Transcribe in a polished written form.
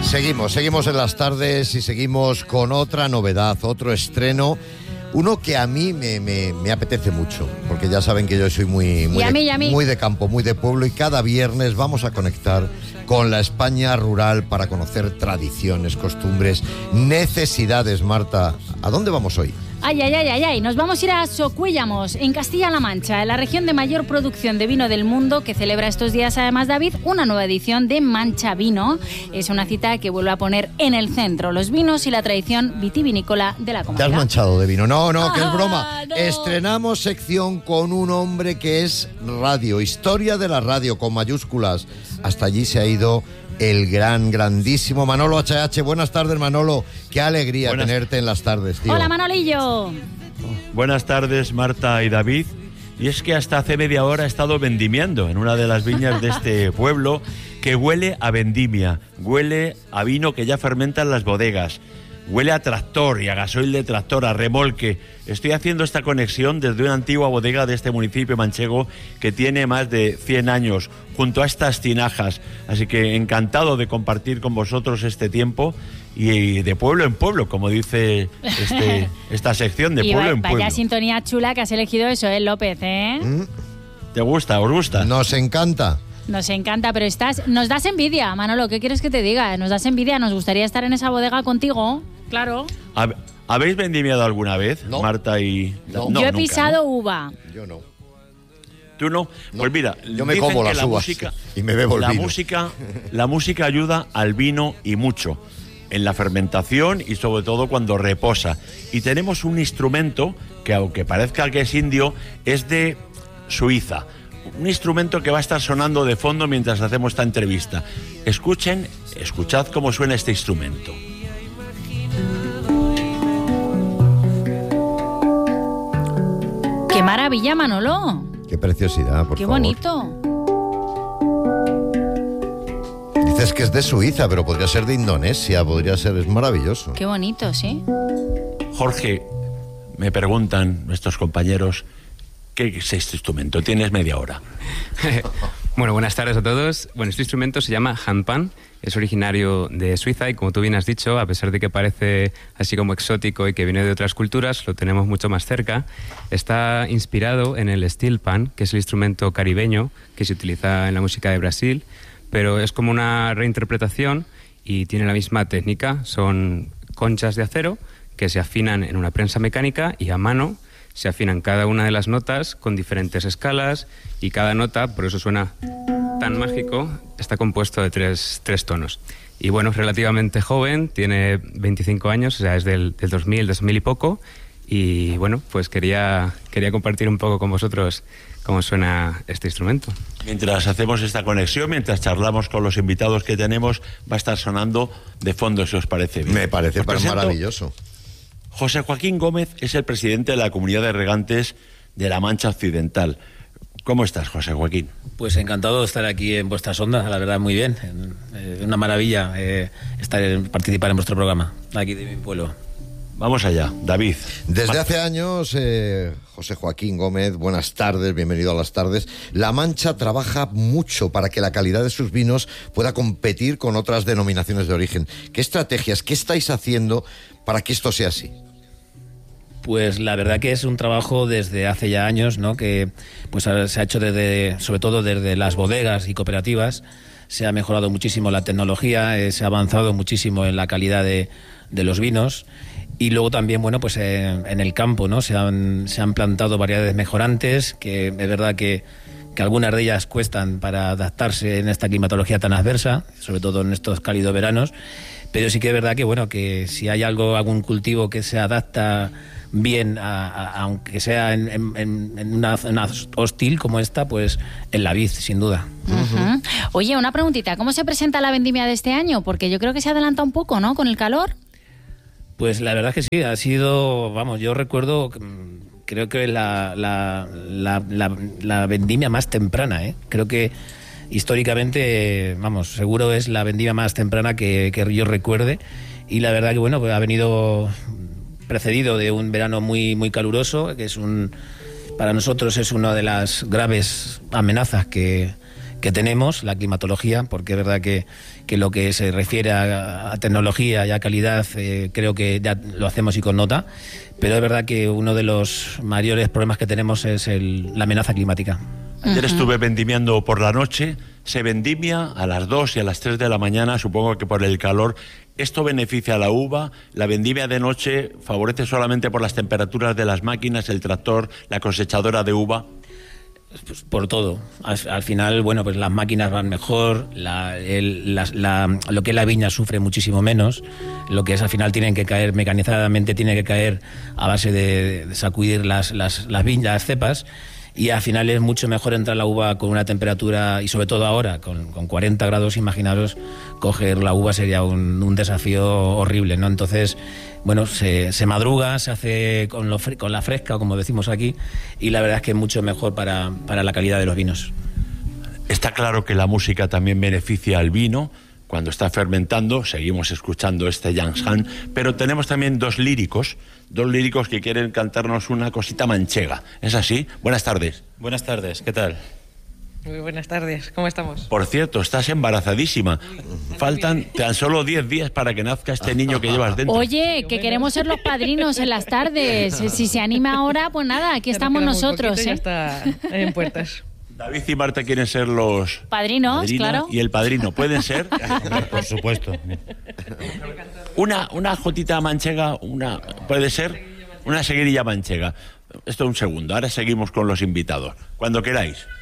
Seguimos en las tardes y seguimos con otra novedad, otro estreno. Uno que a mí me apetece mucho, porque ya saben que yo soy muy de campo, muy de pueblo, y cada viernes vamos a conectar con la España rural para conocer tradiciones, costumbres, necesidades. Marta, ¿a dónde vamos hoy? Ay, nos vamos a ir a Socuéllamos, en Castilla-La Mancha, la región de mayor producción de vino del mundo, que celebra estos días, además, David, una nueva edición de Mancha Vino. Es una cita que vuelve a poner en el centro los vinos y la tradición vitivinícola de la comarca. ¿Te has manchado de vino? No, que es broma. No. Estrenamos sección con un hombre que es radio, historia de la radio, con mayúsculas. Hasta allí se ha ido el grandísimo Manolo HH. Buenas tardes, Manolo. Qué alegría tenerte en las tardes, tío. Hola, Manolillo. Buenas tardes, Marta y David. Y es que hasta hace media hora he estado vendimiando en una de las viñas de este pueblo, que huele a vendimia, huele a vino que ya fermenta en las bodegas, huele a tractor y a gasoil de tractor, a remolque. Estoy haciendo esta conexión desde una antigua bodega de este municipio manchego que tiene más de 100 años, junto a estas tinajas. Así que encantado de compartir con vosotros este tiempo y de pueblo en pueblo, como dice esta sección, de pueblo en pueblo. Vaya sintonía chula que has elegido eso, López, ¿eh? ¿Te gusta? ¿Os gusta? Nos encanta. Nos encanta, pero nos das envidia, Manolo. ¿Qué quieres que te diga? Nos das envidia, nos gustaría estar en esa bodega contigo, claro. ¿Habéis vendimiado alguna vez, no. Marta y...? No. Yo he pisado uva. Yo no. ¿Tú no? Pues mira, yo me como las uvas y me bebo el vino. La música ayuda al vino y mucho, en la fermentación y sobre todo cuando reposa. Y tenemos un instrumento que, aunque parezca que es indio, es de Suiza. Un instrumento que va a estar sonando de fondo mientras hacemos esta entrevista. Escuchad cómo suena este instrumento. ¡Qué maravilla, Manolo! ¡Qué preciosidad, por ¡Qué favor! bonito! Dices que es de Suiza, pero podría ser de Indonesia, es maravilloso. ¡Qué bonito, sí! Jorge, me preguntan nuestros compañeros, ¿qué es este instrumento? Tienes media hora. Bueno, buenas tardes a todos. Bueno, este instrumento se llama handpan, es originario de Suiza y, como tú bien has dicho, a pesar de que parece así como exótico y que viene de otras culturas, lo tenemos mucho más cerca. Está inspirado en el steel pan, que es el instrumento caribeño que se utiliza en la música de Brasil, pero es como una reinterpretación y tiene la misma técnica. Son conchas de acero que se afinan en una prensa mecánica y a mano se afinan cada una de las notas con diferentes escalas, y cada nota, por eso suena tan mágico, está compuesto de tres tonos. Y bueno, es relativamente joven, tiene 25 años, o sea, es del 2000 y poco, y bueno, pues quería compartir un poco con vosotros cómo suena este instrumento. Mientras hacemos esta conexión, mientras charlamos con los invitados que tenemos, va a estar sonando de fondo, si os parece bien. Me parece maravilloso. José Joaquín Gómez es el presidente de la Comunidad de Regantes de La Mancha Occidental. ¿Cómo estás, José Joaquín? Pues encantado de estar aquí en vuestras ondas, la verdad, muy bien. Una maravilla participar en vuestro programa, aquí de mi pueblo. Vamos allá, David. Desde hace años, José Joaquín Gómez, buenas tardes, bienvenido a las tardes. La Mancha trabaja mucho para que la calidad de sus vinos pueda competir con otras denominaciones de origen. ¿Qué estrategias, qué estáis haciendo para que esto sea así? Pues la verdad que es un trabajo desde hace ya años, ¿no? Que pues se ha hecho sobre todo desde las bodegas y cooperativas. Se ha mejorado muchísimo la tecnología, se ha avanzado muchísimo en la calidad de los vinos. Y luego también, bueno, pues en el campo, ¿no? Se han plantado variedades mejorantes, que es verdad que algunas de ellas cuestan para adaptarse en esta climatología tan adversa, sobre todo en estos cálidos veranos. Pero sí que es verdad que, bueno, que si hay algún cultivo que se adapta bien, aunque sea en una zona hostil como esta, pues en la vid, sin duda. Uh-huh. Oye, una preguntita, ¿cómo se presenta la vendimia de este año? Porque yo creo que se adelanta un poco, ¿no?, con el calor. Pues la verdad es que sí, ha sido, vamos, yo recuerdo, creo que la vendimia más temprana, ¿eh? Creo que históricamente, vamos, seguro es la vendimia más temprana que yo recuerde, y la verdad que, bueno, pues ha venido precedido de un verano muy, muy caluroso, que para nosotros es una de las graves amenazas que que tenemos, la climatología, porque es verdad que lo que se refiere a tecnología y a calidad creo que ya lo hacemos y con nota, pero es verdad que uno de los mayores problemas que tenemos es la amenaza climática. Ayer estuve vendimiando por la noche, se vendimia a las 2 y a las 3 de la mañana, supongo que por el calor. Esto beneficia a la uva, la vendimia de noche favorece solamente por las temperaturas de las máquinas, el tractor, la cosechadora de uva. Pues por todo. Al final, bueno, pues las máquinas van mejor, lo que es la viña sufre muchísimo menos, lo que es al final tienen que caer mecanizadamente, tiene que caer a base de sacudir las viñas, las cepas, y al final es mucho mejor entrar la uva con una temperatura, y sobre todo ahora, con 40 grados, imaginaros, coger la uva sería un desafío horrible, ¿no? Entonces, bueno, se madruga, se hace con la fresca, como decimos aquí, y la verdad es que es mucho mejor para la calidad de los vinos. Está claro que la música también beneficia al vino. Cuando está fermentando, seguimos escuchando este Janshan, pero tenemos también dos líricos que quieren cantarnos una cosita manchega. ¿Es así? Buenas tardes. Buenas tardes, ¿qué tal? Muy buenas tardes, ¿cómo estamos? Por cierto, estás embarazadísima. Faltan tan solo 10 días para que nazca este niño que llevas dentro. Oye, que queremos ser los padrinos en las tardes. Si se anima ahora, pues nada, aquí estamos nosotros. Ya está en puertas. David y Marta quieren ser los padrinos, claro. Y el padrino, ¿pueden ser? Por supuesto. Una jotita manchega, puede ser una seguirilla manchega. Esto un segundo, ahora seguimos con los invitados. Cuando queráis.